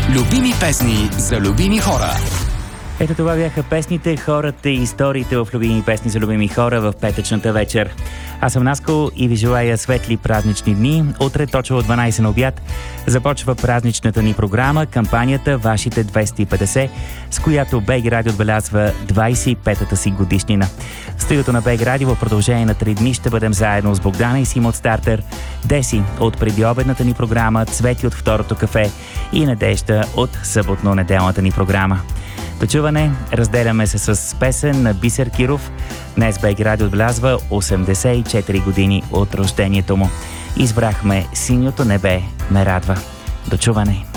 Любими песни за любими хора. Ето това бяха песните, хората и историите в любими песни за любими хора в петъчната вечер. Аз съм Наско и ви желая светли празнични дни. Утре точно от 12 на обяд започва празничната ни програма, кампанията Вашите 250, с която БГ Радио отбелязва 25-та си годишнина. В студиото на БГ Радио в продължение на 3 дни ще бъдем заедно с Богдана и Сима от Стартер, Деси от предиобедната ни програма, Цвети от второто кафе и Надежда от съботно-неделната ни програма. До чуване, разделяме се с песен на Бисер Киров. Днес БГ Радио отбелязва 84 години от рождението му. Избрахме Синьото небе ме радва. До чуване!